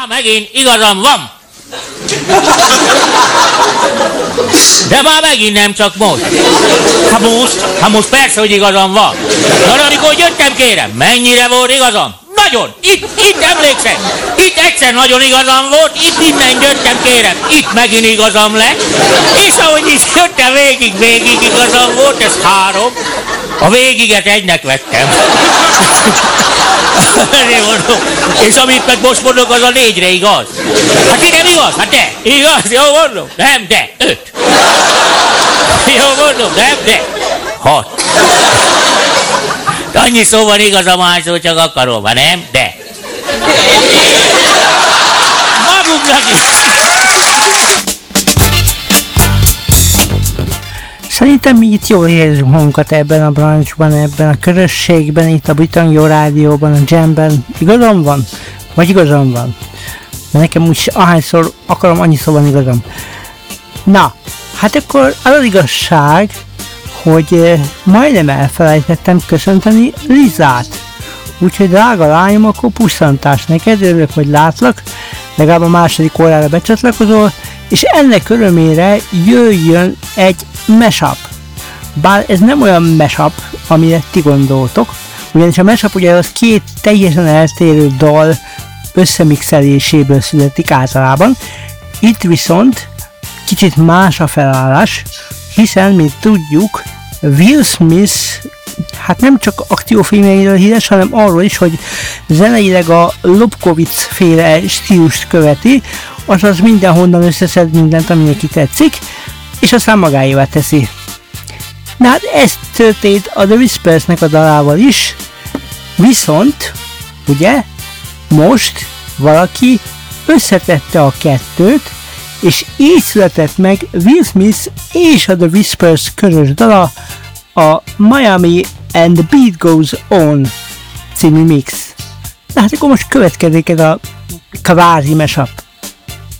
Megint igazam van. De már megint nem csak most. Hát most persze, hogy igazam van. Na, amikor jöttem, kérem, mennyire volt igazam? Nagyon! Itt emlékszem! Itt egyszer nagyon igazam volt, itt innen jöttem, kérem, itt megint igazam lett, és ahogy is jöttem végig igazam volt, ez 3. A végiget 1-nek vettem. És amit meg most mondok, az a 4-re igaz. Hát igen, igaz? Hát de! Igaz? Jó mondom? Nem, de! 5. Jó mondom? Nem, de! 6. Annyi szó van igazam, hányszor csak akarom, ha nem? De! Magunknak is! Szerintem mi itt jól érzünk magunkat ebben a branchban, ebben a közösségben, itt a Britannia Jó Rádióban, a Jamben. Igazam van? Vagy igazam van? Mert nekem úgy ahányszor akarom, annyiszor van igazam. Na, hát akkor az igazság, hogy majdnem elfelejtettem köszönteni Lizát. Úgyhogy drága lányom, akkor pusszantás neked, örülök, hogy látlak, legalább a második órára becsatlakozol, és ennek örömére jöjjön egy mashup. Bár ez nem olyan mashup, amire ti gondoltok, ugyanis a mashup ugye az 2 teljesen eltérő dal összemixeléséből születik általában. Itt viszont kicsit más a felállás, hiszen, mint tudjuk, Will Smith hát nem csak akciófilmjeiről híres, hanem arról is, hogy zeneileg a Lobkowitz féle stílust követi, azaz mindenhonnan összeszed mindent, ami neki tetszik, és aztán magáévá teszi. Na hát ez történt a The Whispersnek a dalával is, viszont, ugye, most valaki összetette a kettőt, és így született meg Will Smith és a The Whispers közös dala, a Miami and the Beat Goes On című mix. Na hát akkor most következik ez a kvázi mashup.